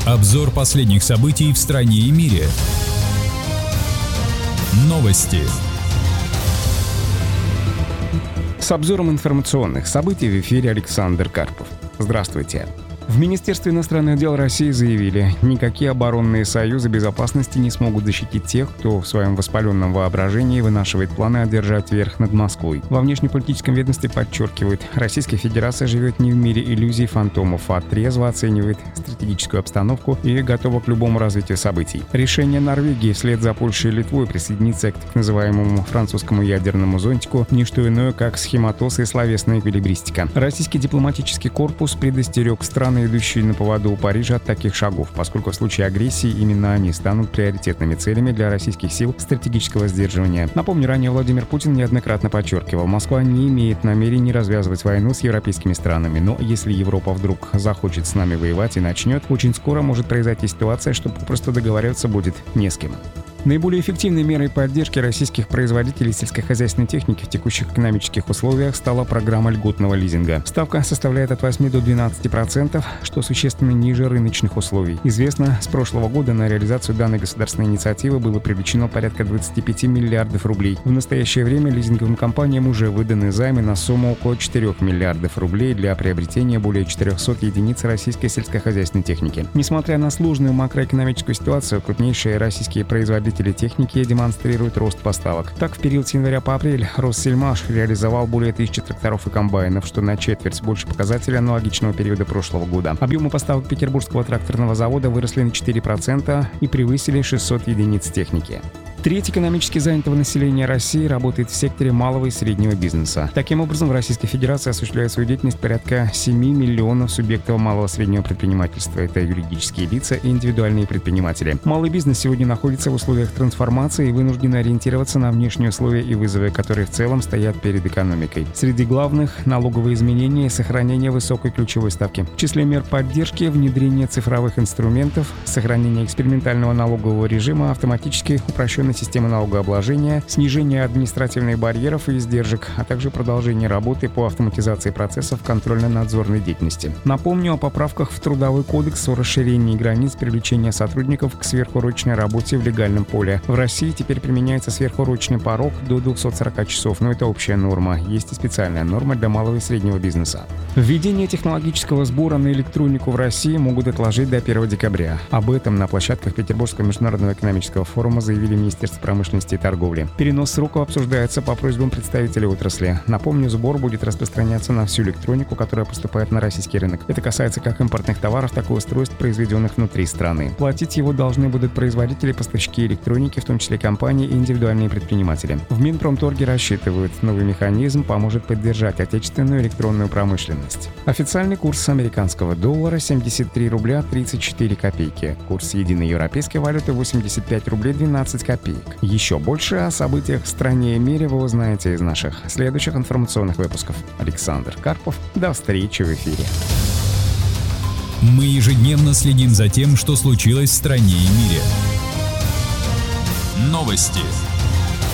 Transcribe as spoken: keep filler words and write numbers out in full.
Обзор последних событий в стране и мире. Новости. С обзором информационных событий в эфире Александр Карпов. Здравствуйте. В Министерстве иностранных дел России заявили, никакие оборонные союзы безопасности не смогут защитить тех, кто в своем воспаленном воображении вынашивает планы одержать верх над Москвой. Во внешнеполитическом ведомстве подчеркивают, Российская Федерация живет не в мире иллюзий фантомов, а трезво оценивает стратегическую обстановку и готова к любому развитию событий. Решение Норвегии вслед за Польшей и Литвой присоединиться к так называемому французскому ядерному зонтику – не что иное, как схематоз и словесная эквилибристика. Российский дипломатический корпус предостерег страны, идущие на поводу у Парижа, от таких шагов, поскольку в случае агрессии именно они станут приоритетными целями для российских сил стратегического сдерживания. Напомню, ранее Владимир Путин неоднократно подчеркивал, Москва не имеет намерений развязывать войну с европейскими странами, но если Европа вдруг захочет с нами воевать и начнет, очень скоро может произойти ситуация, что попросту договариваться будет не с кем. Наиболее эффективной мерой поддержки российских производителей сельскохозяйственной техники в текущих экономических условиях стала программа льготного лизинга. Ставка составляет от восьми до двенадцати процентов, что существенно ниже рыночных условий. Известно, с прошлого года на реализацию данной государственной инициативы было привлечено порядка двадцати пяти миллиардов рублей. В настоящее время лизинговым компаниям уже выданы займы на сумму около четырёх миллиардов рублей для приобретения более четырёхсот единиц российской сельскохозяйственной техники. Несмотря на сложную макроэкономическую ситуацию, крупнейшие российские производители техники демонстрируют рост поставок. Так, в период с января по апрель Россельмаш реализовал более тысячи тракторов и комбайнов, что на четверть больше показателя аналогичного периода прошлого года. Объемы поставок Петербургского тракторного завода выросли на четыре процента и превысили шестьсот единиц техники. Треть экономически занятого населения России работает в секторе малого и среднего бизнеса. Таким образом, в Российской Федерации осуществляет свою деятельность порядка семи миллионов субъектов малого и среднего предпринимательства. Это юридические лица и индивидуальные предприниматели. Малый бизнес сегодня находится в условиях трансформации и вынужден ориентироваться на внешние условия и вызовы, которые в целом стоят перед экономикой. Среди главных – налоговые изменения и сохранение высокой ключевой ставки. В числе мер поддержки – внедрение цифровых инструментов, сохранение экспериментального налогового режима, автоматически упрощенной системы налогообложения, снижение административных барьеров и издержек, а также продолжение работы по автоматизации процессов контрольно-надзорной деятельности. Напомню о поправках в Трудовой кодекс о расширении границ привлечения сотрудников к сверхурочной работе в легальном поле. В России теперь применяется сверхурочный порог до двухсот сорока часов, но это общая норма. Есть и специальная норма для малого и среднего бизнеса. Введение технологического сбора на электронику в России могут отложить до первого декабря. Об этом на площадках Петербургского международного экономического форума заявили министр промышленности и торговли. Перенос срока обсуждается по просьбам представителей отрасли. Напомню, сбор будет распространяться на всю электронику, которая поступает на российский рынок. Это касается как импортных товаров, так и устройств, произведенных внутри страны. Платить его должны будут производители, поставщики электроники, в том числе компании и индивидуальные предприниматели. В Минпромторге рассчитывают, новый механизм поможет поддержать отечественную электронную промышленность. Официальный курс американского доллара семьдесят три рубля тридцать четыре копейки. Курс единой европейской валюты восемьдесят пять рублей двенадцать копеек. Еще больше о событиях в стране и мире вы узнаете из наших следующих информационных выпусков. Александр Карпов. До встречи в эфире. Мы ежедневно следим за тем, что случилось в стране и мире. Новости.